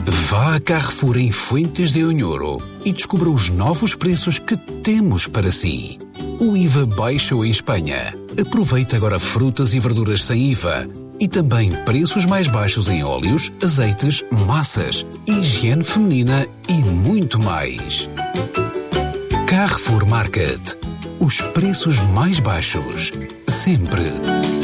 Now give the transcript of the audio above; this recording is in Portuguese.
Vá a Carrefour em Fuentes de Onhoro e descubra os novos preços que temos para si. O IVA baixou em Espanha. Aproveite agora frutas e verduras sem IVA e também preços mais baixos em óleos, azeites, massas, higiene feminina e muito mais. Carrefour Market. Os preços mais baixos. Sempre.